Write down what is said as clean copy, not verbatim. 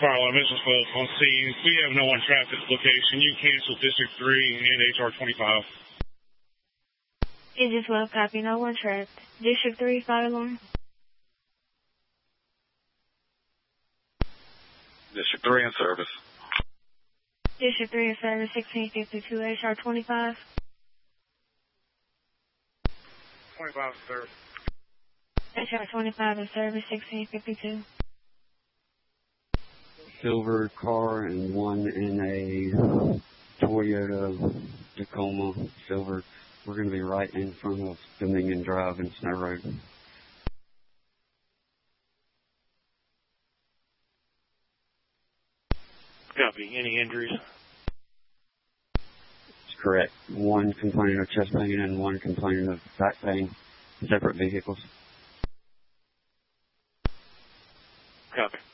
Fire alarm, this is Phil on scene. We have no one trapped at this location. You cancel District 3 and HR 25. It is well, copy, no one trapped. District 3, fire alarm. District 3 in service. District 3 in service, 1652, HR 25. 25 in service. HR 25 in service, 1652. Silver car and one in a Toyota Tacoma silver. We're going to be right in front of Dominion Drive and Snow Road. Copy. Any injuries? That's correct. One complaining of chest pain and one complaining of back pain. Separate vehicles. Copy.